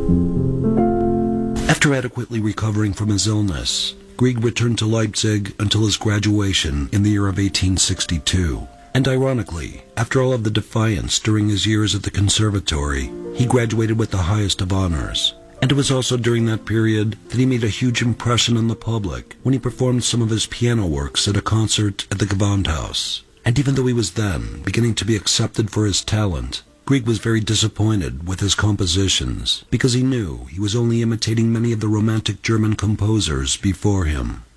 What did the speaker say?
After adequately recovering from his illness, Grieg returned to Leipzig until his graduation in the year of 1862. And ironically, after all of the defiance during his years at the conservatory, he graduated with the highest of honors. And it was also during that period that he made a huge impression on the public when he performed some of his piano works at a concert at the Gewandhaus. And even though he was then beginning to be accepted for his talent, Grieg was very disappointed with his compositions because he knew he was only imitating many of the romantic German composers before him.